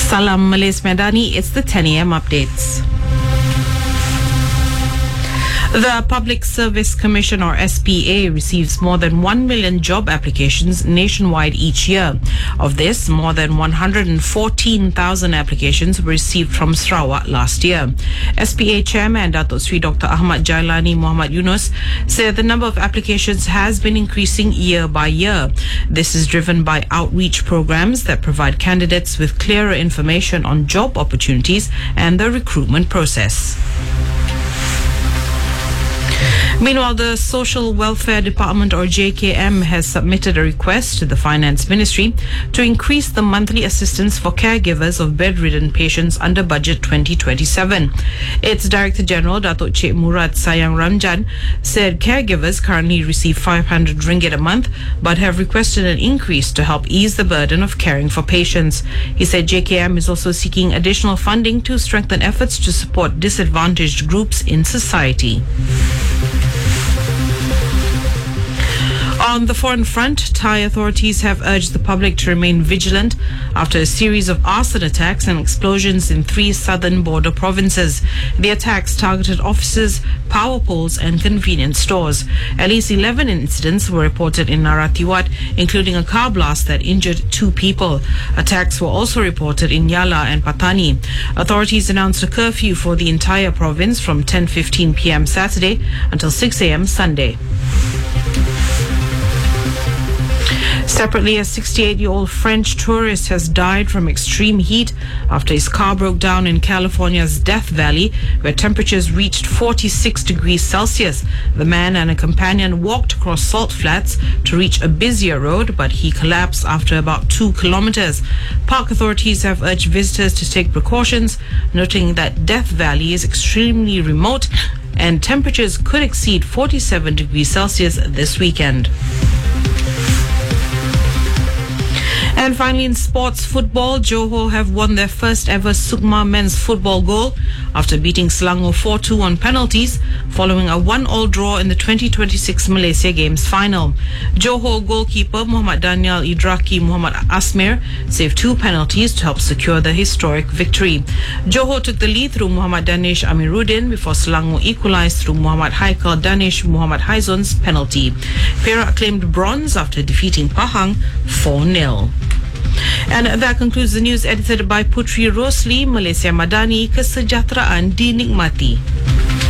Salam Malaysia Madani, it's the 10 a.m. updates. The Public Service Commission, or SPA, receives more than 1 million job applications nationwide each year. Of this, more than 114,000 applications were received from Sarawak last year. SPA Chairman Datuk Sri Dr. Ahmad Jailani Muhammad Yunus said the number of applications has been increasing year by year. This is driven by outreach programs that provide candidates with clearer information on job opportunities and the recruitment process. Meanwhile, the Social Welfare Department, or JKM, has submitted a request to the Finance Ministry to increase the monthly assistance for caregivers of bedridden patients under Budget 2027. Its Director General, Datuk Cik Murad Sayang Ramjan, said caregivers currently receive 500 ringgit a month but have requested an increase to help ease the burden of caring for patients. He said JKM is also seeking additional funding to strengthen efforts to support disadvantaged groups in society. On the foreign front, Thai authorities have urged the public to remain vigilant after a series of arson attacks and explosions in 3 southern border provinces. The attacks targeted offices, power poles and convenience stores. At least 11 incidents were reported in Narathiwat, including a car blast that injured 2 people. Attacks were also reported in Yala and Patani. Authorities announced a curfew for the entire province from 10:15 p.m. Saturday until 6 a.m. Sunday. Separately, a 68-year-old French tourist has died from extreme heat after his car broke down in California's Death Valley, where temperatures reached 46 degrees Celsius. The man and a companion walked across salt flats to reach a busier road, but he collapsed after about 2 kilometers. Park authorities have urged visitors to take precautions, noting that Death Valley is extremely remote and temperatures could exceed 47 degrees Celsius this weekend. And finally, in sports football, Johor have won their first ever Sukma men's football goal after beating Selangor 4-2 on penalties following a 1-1 draw in the 2026 Malaysia Games final. Johor goalkeeper Muhammad Daniel Idraki Muhammad Asmir saved 2 penalties to help secure the historic victory. Johor took the lead through Muhammad Danish Amiruddin before Selangor equalized through Muhammad Haikal Danish Muhammad Haizon's penalty. Perak claimed bronze after defeating Pahang 4-0. And that concludes the news edited by Putri Rosli. Malaysia Madani, kesejahteraan dinikmati.